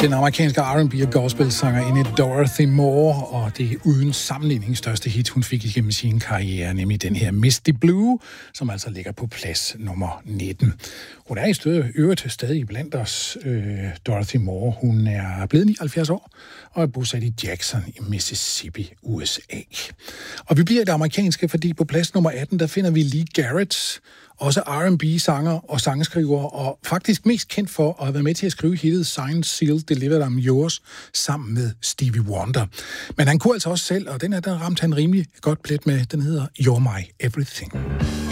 Den amerikanske R&B og gospelsangerinde Dorothy Moore, og det er uden sammenligning største hit, hun fik igennem sin karriere, nemlig den her Misty Blue, som altså ligger på plads nummer 19. Hun er i øvrigt stadig blandt os, Dorothy Moore. Hun er blevet 79 år og er bosat i Jackson i Mississippi, USA. Og vi bliver det amerikanske, fordi på plads nummer 18, der finder vi Lee Garrett, også R&B-sanger og sangskriver, og faktisk mest kendt for at have været med til at skrive hittet Signed, Sealed, Delivered, I'm Yours, sammen med Stevie Wonder. Men han kunne altså også selv, og den ramte han rimelig godt plet med, den hedder You're My Everything.